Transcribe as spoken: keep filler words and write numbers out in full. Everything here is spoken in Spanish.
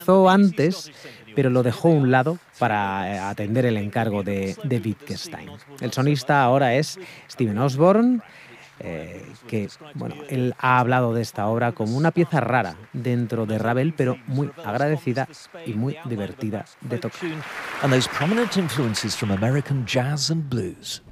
Comenzó antes, pero lo dejó a un lado para eh, atender el encargo de, de Wittgenstein. El sonista ahora es Steven Osborne, eh, que bueno, él ha hablado de esta obra como una pieza rara dentro de Ravel, pero muy agradecida y muy divertida de tocar. And those prominent influences from American jazz and blues.